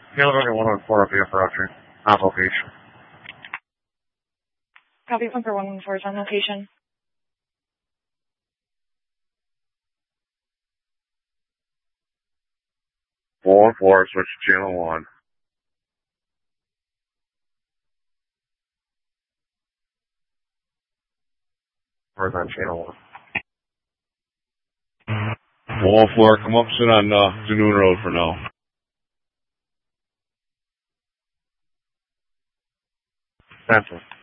California 114 up here for Roger. On location. Copy, Bunker 114 is on location. Four switch to channel 1. Where's on channel 1? 414, come up, sit on Janoon Road for now. Central.